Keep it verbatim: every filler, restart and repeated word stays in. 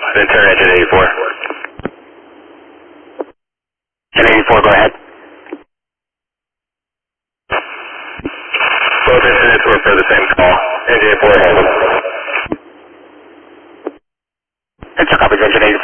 Ventura, engine eighty-four. Engine eighty-four, go ahead. Both incidents were for the same call. Engine eighty-four, handled. It's a copy, engine eighty-four.